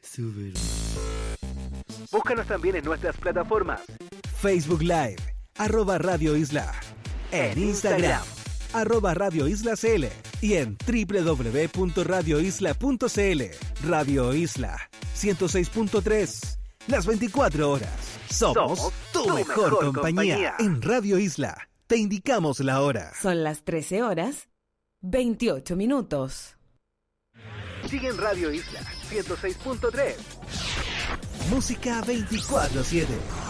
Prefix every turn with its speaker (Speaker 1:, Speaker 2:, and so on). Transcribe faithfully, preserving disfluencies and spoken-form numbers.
Speaker 1: Búscanos también en nuestras plataformas.
Speaker 2: Facebook Live, arroba Radio Isla. En Instagram, arroba Radio Isla C L. Y en doble u doble u doble u punto radio isla punto c l. Radio Isla, ciento seis punto tres. Las veinticuatro horas. Somos, Somos tu, tu mejor, mejor compañía. compañía. En Radio Isla, te indicamos la hora.
Speaker 3: Son las trece horas, veintiocho minutos.
Speaker 1: Sigue en Radio Isla, ciento seis punto tres.
Speaker 2: Música veinticuatro siete.